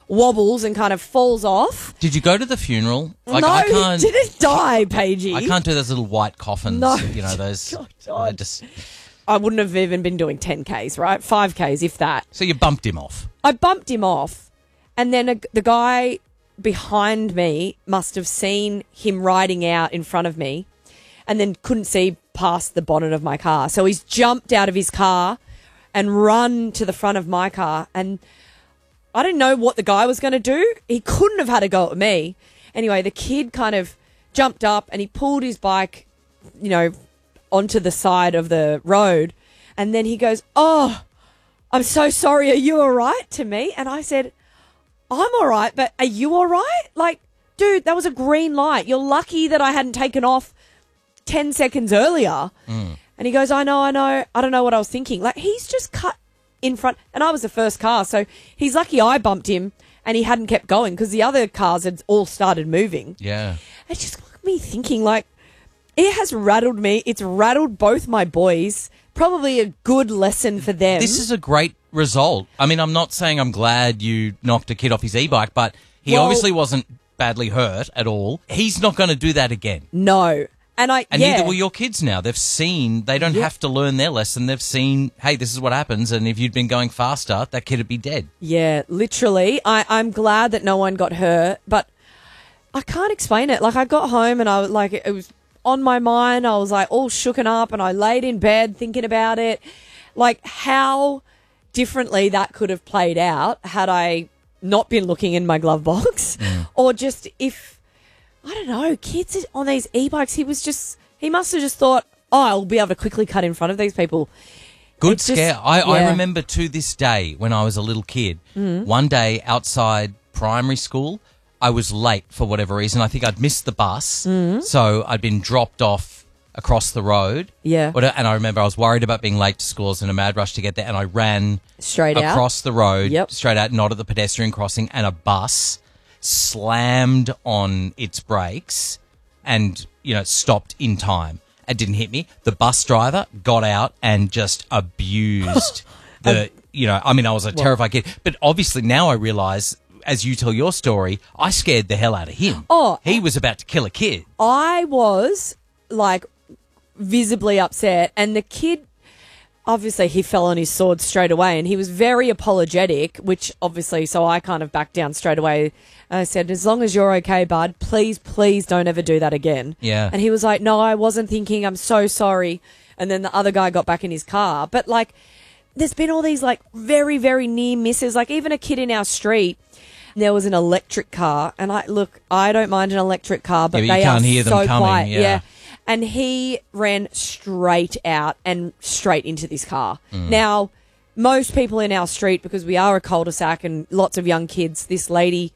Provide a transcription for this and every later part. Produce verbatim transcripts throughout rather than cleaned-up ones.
wobbles and kind of falls off. Did you go to the funeral? Like, no, I can't, he didn't die, Paigey. I can't do those little white coffins. No. You know, those. God, God. I just. I wouldn't have even been doing ten Ks, right? five Ks, if that. So you bumped him off. I bumped him off, and then a, the guy behind me must have seen him riding out in front of me and then couldn't see past the bonnet of my car. So he's jumped out of his car and run to the front of my car, and I didn't know what the guy was going to do. He couldn't have had a go at me. Anyway, the kid kind of jumped up and he pulled his bike, you know, onto the side of the road, and then he goes, "Oh, I'm so sorry. Are you all right?" to me. And I said, "I'm all right, but are you all right? Like, dude, that was a green light. You're lucky that I hadn't taken off ten seconds earlier." Mm. And he goes, I know, I know. I don't know what I was thinking. Like, he's just cut in front. And I was the first car, so he's lucky I bumped him and he hadn't kept going because the other cars had all started moving. Yeah. It just got me thinking, like, it has rattled me. It's rattled both my boys. Probably a good lesson for them. This is a great result. I mean, I'm not saying I'm glad you knocked a kid off his e-bike, but he Well- obviously wasn't badly hurt at all. He's not going to do that again. No. And I, And yeah. neither will your kids now. They've seen, they don't Yeah. have to learn their lesson. They've seen, hey, this is what happens. And if you'd been going faster, that kid would be dead. Yeah, literally. I, I'm glad that no one got hurt, but I can't explain it. Like, I got home and I was like, it was on my mind. I was like all shooken up and I laid in bed thinking about it. Like, how differently that could have played out had I not been looking in my glove box. Mm. Or just if, I don't know, kids on these e-bikes, he was just, he must have just thought, oh, I'll be able to quickly cut in front of these people. Good It's just- scare. I, I yeah. remember to this day when I was a little kid, Mm-hmm. one day outside primary school, I was late for whatever reason. I think I'd missed the bus. Mm-hmm. So I'd been dropped off across the road. Yeah. What- And I remember I was worried about being late to school. I was in a mad rush to get there, and I ran Straight out. across the road, Yep. straight out, not at the pedestrian crossing, and a bus slammed on its brakes and, you know, stopped in time. It didn't hit me. The bus driver got out and just abused the, you know, I mean, I was a terrified kid. But obviously now I realise, as you tell your story, I scared the hell out of him. Oh. He was about to kill a kid. I was, like, visibly upset, and the kid, obviously he fell on his sword straight away, and he was very apologetic, which obviously, so I kind of backed down straight away. And I said, as long as you're okay, bud, please, please don't ever do that again. Yeah. And he was like, no, I wasn't thinking, I'm so sorry. And then the other guy got back in his car. But, like, there's been all these, like, very, very near misses. Like, even a kid in our street, there was an electric car, and I look, I don't mind an electric car, but Yeah, but you they can't are hear them so coming, quiet. yeah. And he ran straight out and straight into this car. Mm. Now, most people in our street, because we are a cul-de-sac and lots of young kids, this lady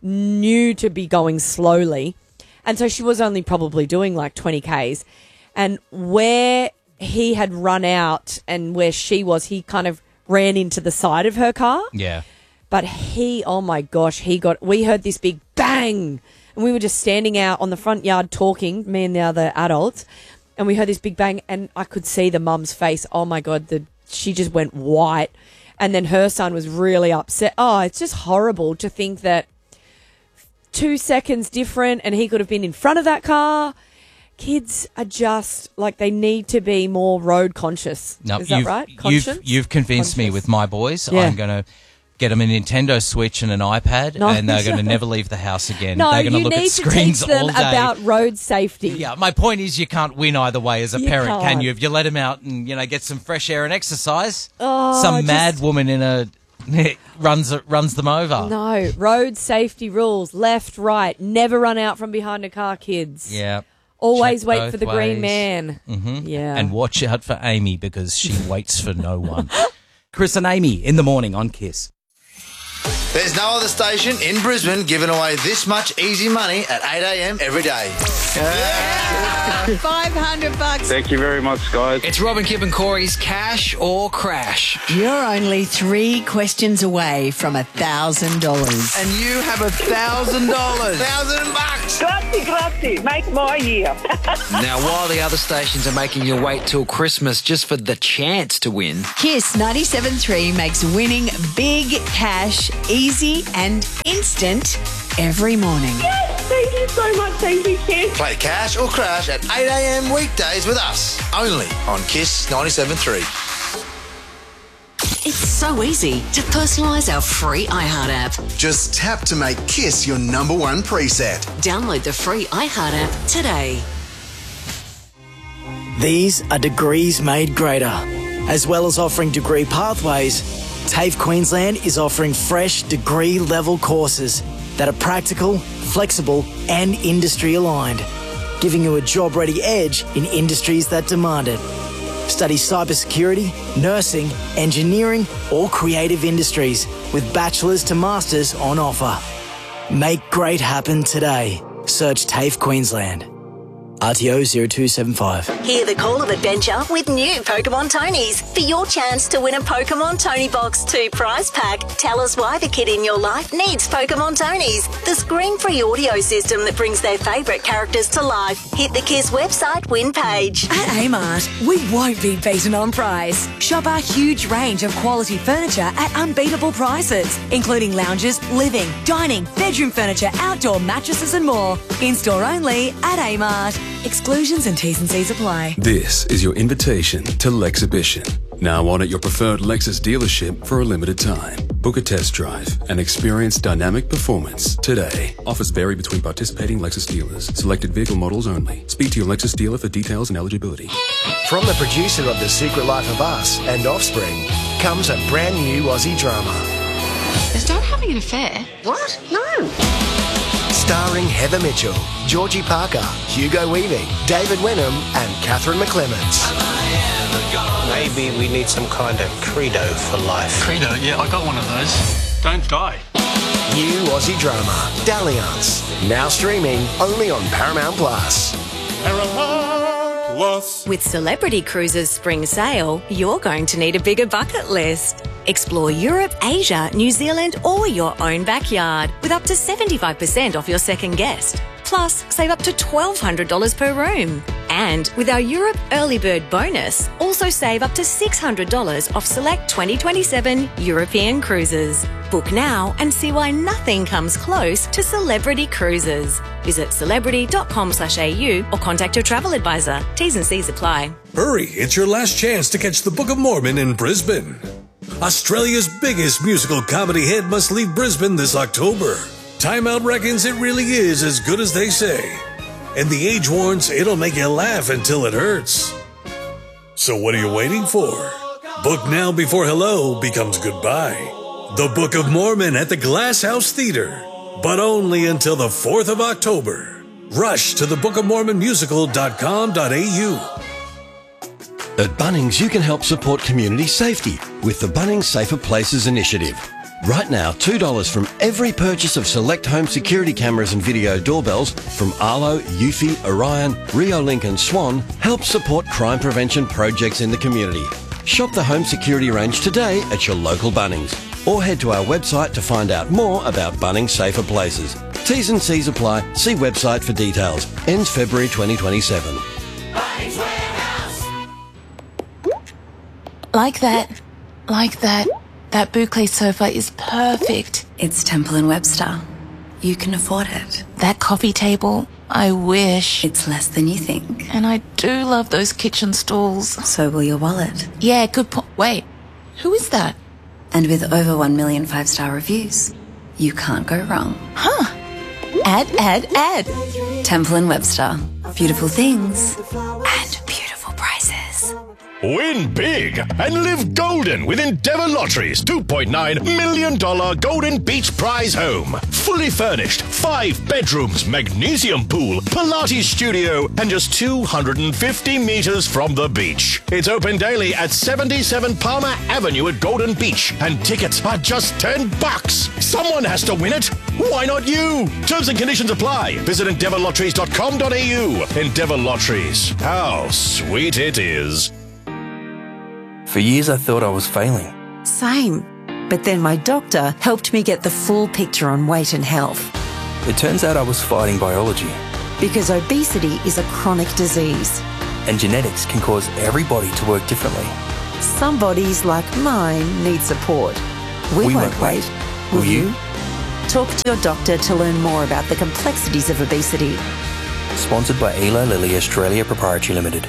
knew to be going slowly. And so she was only probably doing like twenty Ks. And where he had run out and where she was, he kind of ran into the side of her car. Yeah. But he, oh my gosh, he got, we heard this big bang. And we were just standing out on the front yard talking, me and the other adults. And we heard this big bang, and I could see the mum's face. Oh my God, the she just went white. And then her son was really upset. Oh, it's just horrible to think that two seconds different and he could have been in front of that car. Kids are just, like, they need to be more road conscious. No, Is that you've, right? You've, Conscience? you've convinced me Conscious. with my boys. Yeah. I'm going to get them a Nintendo Switch and an iPad, No. and they're going to never leave the house again. No, they're going to you look need at screens to teach them all day. about road safety. Yeah, my point is you can't win either way as a You parent, can can't. you? If you let them out and, you know, get some fresh air and exercise, Oh, some just- mad woman in a runs runs them over. No, road safety rules, left, right, never run out from behind a car, kids. Yeah. Always Check wait both for the ways. green man. Mm-hmm. Yeah. And watch out for Amy because she waits for no one. Chris and Amy in the morning on Kiss. There's no other station in Brisbane giving away this much easy money at eight a m every day. five hundred bucks. Thank you very much, guys. It's Robin, Kip and Corey's Cash or Crash. You're only three questions away from a thousand dollars. And you have a thousand dollars. Thousand bucks. Grazie, grazie. Make my year. Now, while the other stations are making you wait till Christmas just for the chance to win, Kiss ninety-seven point three makes winning big cash easy and instant every morning. Yes, thank you so much. Thank you, Kiss. Play Cash or Crash at eight a.m. weekdays with us. Only on Kiss ninety-seven point three. It's so easy to personalise our free iHeart app. Just tap to make Kiss your number one preset. Download the free iHeart app today. These are degrees made greater. As well as offering degree pathways, TAFE Queensland is offering fresh degree-level courses that are practical, flexible and industry-aligned, giving you a job-ready edge in industries that demand it. Study cybersecurity, nursing, engineering or creative industries with bachelor's to master's on offer. Make great happen today. Search TAFE Queensland. R T O zero two seven five. Hear the call of adventure with new Pokemon Tonys. For your chance to win a Pokemon Tony Box two prize pack, tell us why the kid in your life needs Pokemon Tonys. The screen-free audio system that brings their favourite characters to life. Hit the Kiss website win page. At Amart, we won't be beaten on price. Shop our huge range of quality furniture at unbeatable prices, including lounges, living, dining, bedroom furniture, outdoor mattresses and more. In-store only at Amart. Exclusions and T's and C's apply. This is your invitation to Lexhibition. Now on at your preferred Lexus dealership for a limited time. Book a test drive and experience dynamic performance today. Offers vary between participating Lexus dealers. Selected vehicle models only. Speak to your Lexus dealer for details and eligibility. From the producer of The Secret Life of Us and Offspring comes a brand new Aussie drama. Is Dad having an affair? What? No. Starring Heather Mitchell, Georgie Parker, Hugo Weaving, David Wenham and Catherine McClements. Maybe we need some kind of credo for life. Credo? Yeah, I got one of those. Don't die. New Aussie drama, Dalliance. Now streaming only on Paramount Plus. Paramount Plus. With Celebrity Cruises Spring Sale, you're going to need a bigger bucket list. Explore Europe, Asia, New Zealand or your own backyard with up to seventy-five percent off your second guest. Plus, save up to twelve hundred dollars per room. And with our Europe Early Bird bonus, also save up to six hundred dollars off select twenty twenty-seven European cruises. Book now and see why nothing comes close to Celebrity Cruises. Visit celebrity.com slash AU or contact your travel advisor. T's and C's apply. Hurry, it's your last chance to catch the Book of Mormon in Brisbane. Australia's biggest musical comedy hit must leave Brisbane this October. Time Out reckons it really is as good as they say. And The Age warns it'll make you laugh until it hurts. So what are you waiting for? Book now before hello becomes goodbye. The Book of Mormon at the Glass House Theatre. But only until the fourth of October. Rush to the book of mormon musical dot com dot a u. At Bunnings, you can help support community safety with the Bunnings Safer Places initiative. Right now, two dollars from every purchase of select home security cameras and video doorbells from Arlo, Eufy, Orion, Riolink and Swan helps support crime prevention projects in the community. Shop the home security range today at your local Bunnings or head to our website to find out more about Bunnings Safer Places. T's and C's apply. See website for details. Ends February twenty twenty-seven. Like that. Like that. That boucle sofa is perfect. It's Temple and Webster. You can afford it. That coffee table, I wish. It's less than you think. And I do love those kitchen stools. So will your wallet. Yeah, good point. Wait, who is that? And with over one million five-star reviews, you can't go wrong. Huh. Add, add, add. Temple and Webster. Beautiful things and beautiful prices. Win big and live golden with Endeavour Lottery's two point nine million dollars Golden Beach prize home. Fully furnished, five bedrooms, magnesium pool, Pilates studio, and just two hundred fifty metres from the beach. It's open daily at seventy-seven Palmer Avenue at Golden Beach, and tickets are just ten bucks. Someone has to win it. Why not you? Terms and conditions apply. Visit endeavour lotteries dot com dot a u. Endeavour Lotteries. How sweet it is. For years I thought I was failing. Same. But then my doctor helped me get the full picture on weight and health. It turns out I was fighting biology. Because obesity is a chronic disease. And genetics can cause everybody to work differently. Some bodies, like mine, need support. We, we won't, won't wait. wait. Will, Will you? you? Talk to your doctor to learn more about the complexities of obesity. Sponsored by Eli Lilly Australia Proprietary Limited.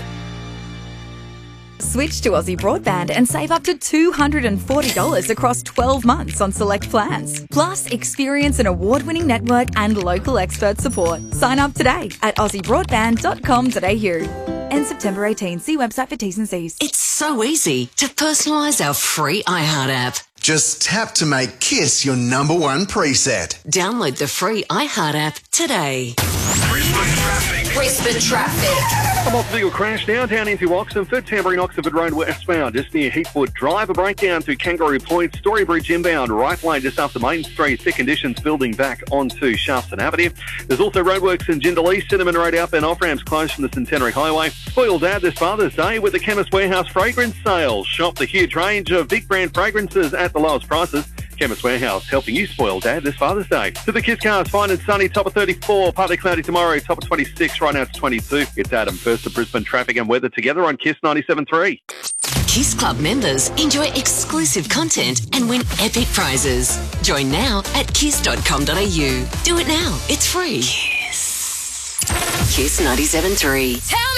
Switch to Aussie Broadband and save up to two hundred forty dollars across twelve months on select plans. Plus, experience an award-winning network and local expert support. Sign up today at aussie broadband dot com dot a u. End September eighteenth. See website for T's and C's. It's so easy to personalise our free iHeart app. Just tap to make KISS your number one preset. Download the free iHeart app today. Brisbane traffic. I'm off the crash now down into Oxenford, Tamborine Oxenford Road westbound, just near Heatwood Drive. A breakdown to Kangaroo Point, Storybridge inbound, right lane just after Main Street. Thick conditions building back onto Shaftesbury Avenue. There's also roadworks in Jindal East, Cinnamon Road outbound off ramps closed from the Centenary Highway. Spoil Dad this Father's Day with the Chemist Warehouse fragrance sales. Shop the huge range of big brand fragrances at the lowest prices. Chemist Warehouse helping you spoil Dad this Father's Day. To the Kiss Cars, fine and sunny, top of thirty-four, partly cloudy tomorrow, top of twenty-six, right now it's twenty-two. It's Adam, first to Brisbane traffic and weather together on KISS ninety-seven point three. KISS Club members enjoy exclusive content and win epic prizes. Join now at kiss dot com dot a u. Do it now, it's free. KISS. KISS ninety-seven point three. Tell me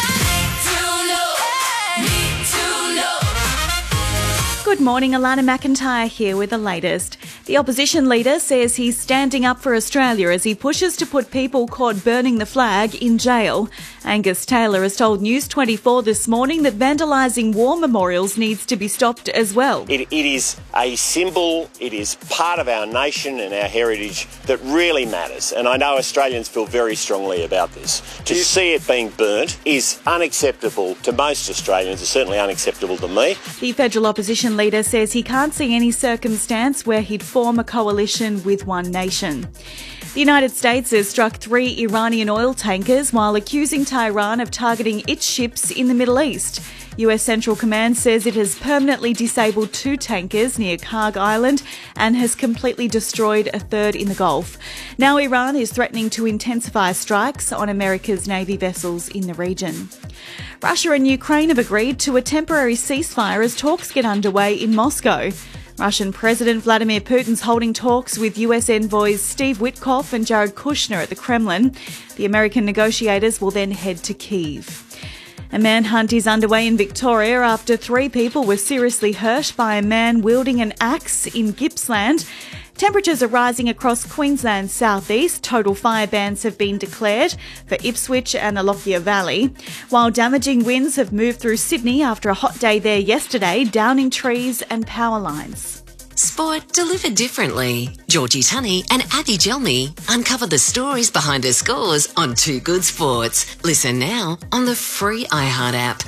Good morning, Alana McIntyre here with the latest. The opposition leader says he's standing up for Australia as he pushes to put people caught burning the flag in jail. Angus Taylor has told News twenty-four this morning that vandalising war memorials needs to be stopped as well. It, it is a symbol, it is part of our nation and our heritage that really matters. And I know Australians feel very strongly about this. To see it being burnt is unacceptable to most Australians. It's certainly unacceptable to me. The federal opposition leader says he can't see any circumstance where he'd form a coalition with one nation. The United States has struck three Iranian oil tankers while accusing Tehran of targeting its ships in the Middle East. U S Central Command says it has permanently disabled two tankers near Karg Island and has completely destroyed a third in the Gulf. Now Iran is threatening to intensify strikes on America's Navy vessels in the region. Russia and Ukraine have agreed to a temporary ceasefire as talks get underway in Moscow. Russian President Vladimir Putin's holding talks with U S envoys Steve Witkoff and Jared Kushner at the Kremlin. The American negotiators will then head to Kyiv. A manhunt is underway in Victoria after three people were seriously hurt by a man wielding an axe in Gippsland. Temperatures are rising across Queensland's southeast. Total fire bans have been declared for Ipswich and the Lockyer Valley, while damaging winds have moved through Sydney after a hot day there yesterday, downing trees and power lines. Sport delivered differently. Georgie Tunney and Abby Gelmy uncover the stories behind the scores on Two Good Sports. Listen now on the free iHeart app.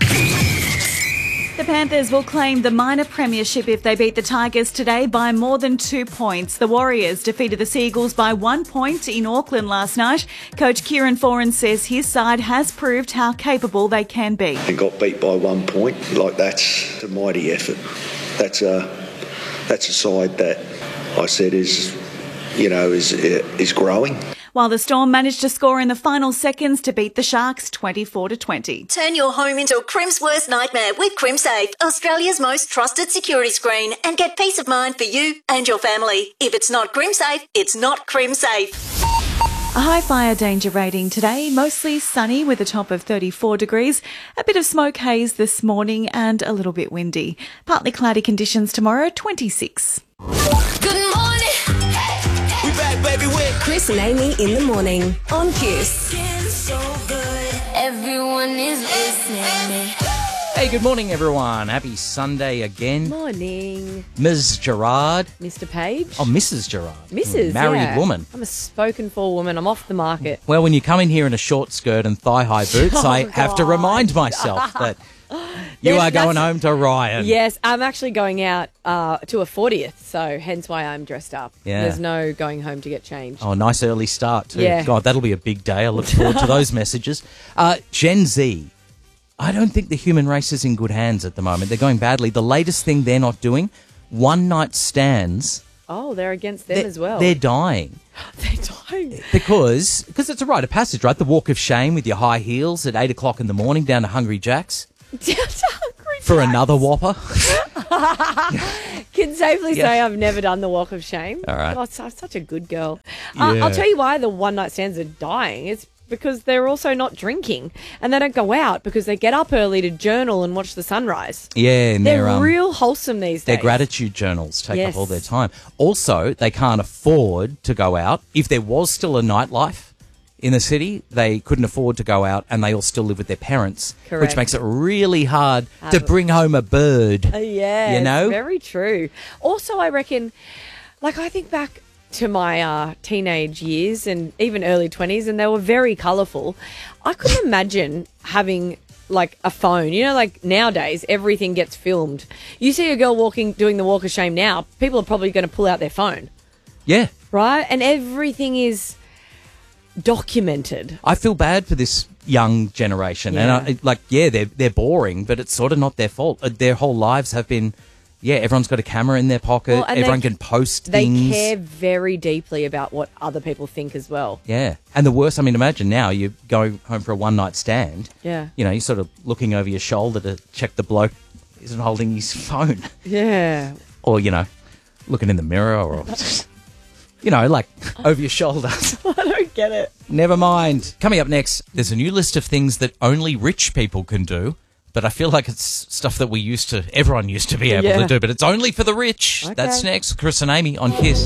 The Panthers will claim the minor premiership if they beat the Tigers today by more than two points. The Warriors defeated the Seagulls by one point in Auckland last night. Coach Kieran Foran says his side has proved how capable they can be. And got beat by one point. Like, that's a mighty effort. That's a that's a side that I said is, you know, is is growing. While the Storm managed to score in the final seconds to beat the Sharks twenty-four to twenty. Turn your home into a Crim's worst nightmare with CrimSafe, Australia's most trusted security screen, and get peace of mind for you and your family. If it's not CrimSafe, it's not CrimSafe. A high fire danger rating today, mostly sunny with a top of thirty-four degrees, a bit of smoke haze this morning and a little bit windy. Partly cloudy conditions tomorrow, twenty-six. Good morning. We back, baby, with Chris and Amy in the morning on KISS. so good. Everyone is listening. Hey, good morning, everyone. Happy Sunday again. Morning. Miz Gerard. Mister Page. Oh, Missus Gerard. Missus Married yeah. woman. I'm a spoken for woman. I'm off the market. Well, when you come in here in a short skirt and thigh-high boots, Oh, I have to God. remind myself that you Yes, are going that's- home to Ryan. Yes, I'm actually going out uh, to a fortieth, so hence why I'm dressed up. Yeah. There's no going home to get changed. Oh, nice early start, too. Yeah. God, that'll be a big day. I look forward to those messages. Uh, Gen Z. I don't think the human race is in good hands at the moment. They're going badly. The latest thing they're not doing, one-night stands. Oh, they're against them they're, as well. They're dying. They're dying. Because because it's a rite of passage, right? The walk of shame with your high heels at eight o'clock in the morning down to Hungry Jack's. Down to Hungry For another Whopper. Can safely Yeah. say I've never done the walk of shame. All right. Oh, so- such a good girl. Uh, Yeah. I'll tell you why the one night stands are dying. It's because they're also not drinking and they don't go out because they get up early to journal and watch the sunrise. Yeah, and They're they're, um, real wholesome these their days. gratitude journals take Yes. up all their time. Also, they can't afford to go out. If there was still a nightlife in the city, they couldn't afford to go out, and they all still live with their parents, Correct. which makes it really hard to Have- bring home a bird. Uh, yeah, you know? it's very true. Also, I reckon, like, I think back to my uh, teenage years and even early twenties, and they were very colourful. I couldn't imagine having like a phone. You know, like nowadays, everything gets filmed. You see a girl walking, doing the walk of shame now, people are probably going to pull out their phone, Yeah. right? And everything is documented. I feel bad for this young generation. Yeah. And, I, like, yeah, they're, they're boring, but it's sort of not their fault. Uh, Their whole lives have been... Yeah, everyone's got a camera in their pocket. Well, and Everyone they- can post They things. care very deeply about what other people think as well. Yeah. And the worst, I mean, imagine now you go home for a one-night stand. Yeah. You know, you're sort of looking over your shoulder to check the bloke isn't holding his phone. Yeah. Or, you know, looking in the mirror or, you know, like over your shoulder. I don't get it. Never mind. Coming up next, there's a new list of things that only rich people can do. But I feel like it's stuff that we used to, everyone used to be able Yeah. to do. But it's only for the rich. Okay. That's next. Chris and Amy on Kiss.